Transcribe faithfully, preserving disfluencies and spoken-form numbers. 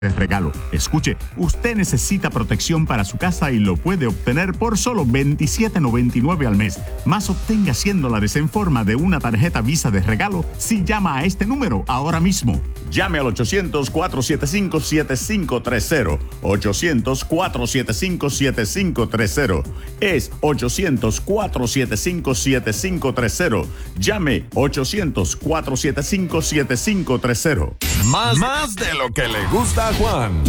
de regalo. Escuche, usted necesita protección para su casa y lo puede obtener por solo veintisiete noventa y nueve al mes. Más obtenga cien dólares en forma de una tarjeta Visa de regalo si llama a este número ahora mismo. Llame al ochocientos, cuatrocientos setenta y cinco, setenta y cinco treinta. ochocientos, cuatrocientos setenta y cinco, setenta y cinco treinta. Es ochocientos, cuatrocientos setenta y cinco, setenta y cinco treinta. Llame ochocientos, cuatrocientos setenta y cinco, setenta y cinco treinta. Más, más de lo que le gusta a Juan.